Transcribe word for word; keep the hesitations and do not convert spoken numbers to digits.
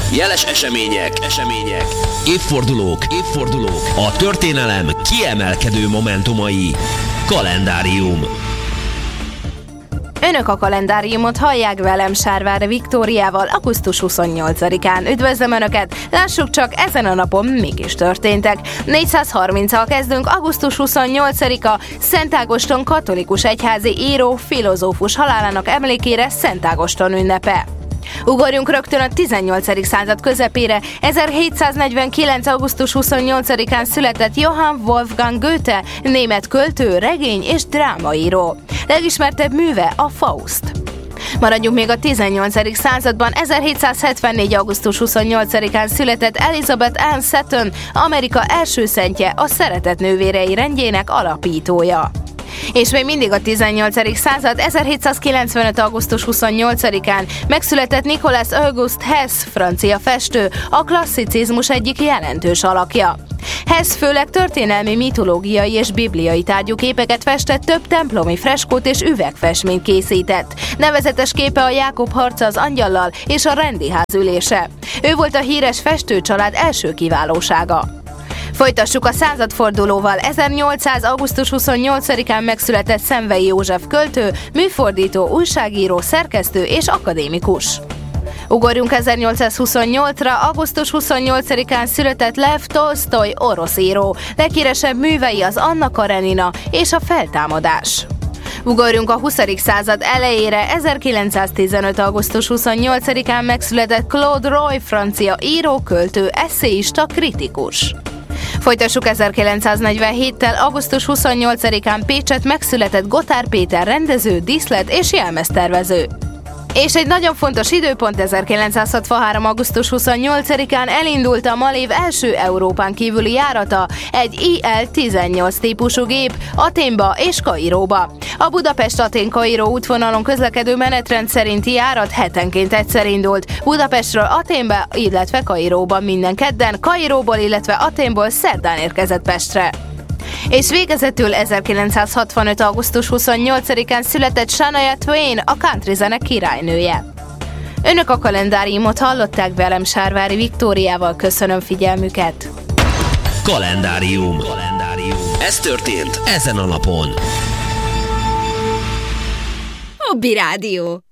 Jeles események, események, évfordulók, évfordulók, a történelem kiemelkedő momentumai. Kalendárium. Önök a kalendáriumot hallják velem, Sárvári Viktóriával, augusztus huszonnyolcadikán. Üdvözlöm Önöket! Lássuk csak, ezen a napon mik is történtek. négyszázharminccal kezdünk, augusztus huszonnyolcadika, Szent Ágoston katolikus egyházi író, filozófus halálának emlékére Szent Ágoston ünnepe. Ugorjunk rögtön a tizennyolcadik század közepére. ezerhétszáznegyvenkilenc. augusztus huszonnyolcadikán született Johann Wolfgang Goethe, német költő, regény és drámaíró. Legismertebb műve a Faust. Maradjunk még a tizennyolcadik században. ezerhétszázhetvennégy. augusztus huszonnyolcadikán született Elizabeth Ann Seton, Amerika első szentje, a Szeretet nővérei rendjének alapítója. És még mindig a tizennyolcadik század, ezerhétszázkilencvenöt. augusztus huszonnyolcadikán megszületett Nicolas Auguste Hess, francia festő, a klasszicizmus egyik jelentős alakja. Hess főleg történelmi, mitológiai és bibliai tárgyú képeket festett, több templomi freskót és üvegfestményt készített. Nevezetes képe a Jákob harca az angyallal és a rendiház ülése. Ő volt a híres festőcsalád első kiválósága. Folytassuk a századfordulóval. ezernyolcszáz. augusztus huszonnyolcadikán megszületett Szenvei József költő, műfordító, újságíró, szerkesztő és akadémikus. Ugorjunk ezernyolcszázhuszonnyolcra. augusztus huszonnyolcadikán született Lev Tolsztoj, orosz író. Leghíresebb művei az Anna Karenina és a Feltámadás. Ugorjunk a huszadik század elejére. ezerkilencszáztizenöt. augusztus huszonnyolcadikán megszületett Claude Roy, francia író, költő, esszéista, kritikus. Folytassuk ezerkilencszáznegyvenhéttel. augusztus huszonnyolcadikán Pécsett megszületett Gotthárd Péter rendező, díszlet és jelmeztervező. És egy nagyon fontos időpont, ezerkilencszázhatvanhárom. augusztus huszonnyolcadikán elindult a Malév első Európán kívüli járata, egy I L tizennyolc típusú gép Athénba és Kairóba. A Budapest-Atén-Kairó útvonalon közlekedő menetrend szerinti járat hetenként egyszer indult. Budapestről Athénbe, illetve Kairóba minden kedden, Kairóból, illetve Athénból szerdán érkezett Pestre. És végezetül ezerkilencszázhatvanöt. augusztus huszonnyolcadikán született Shania Twain, a country zene királynője. Önök a kalendáriumot hallották, velem, Sárvári Viktóriával. Köszönöm figyelmüket! Kalendárium. Kalendárium. Ez történt ezen a napon. Hobby Rádió.